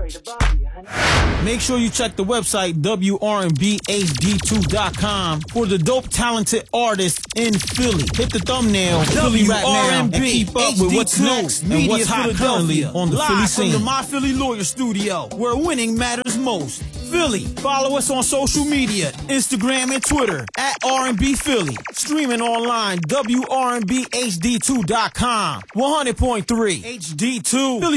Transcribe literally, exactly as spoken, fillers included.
Make sure you check the website W R N B H D two dot com for the dope, talented artists in Philly. Hit the thumbnail, Philly Rap Now, and keep up with what's next and what's hot currently on the Philly scene. Live from the My Philly Lawyer Studio, where winning matters most. Philly. Follow us on social media, Instagram and Twitter at R and B Philly. Streaming online, W R N B H D two dot com. one hundred point three H D two. Philly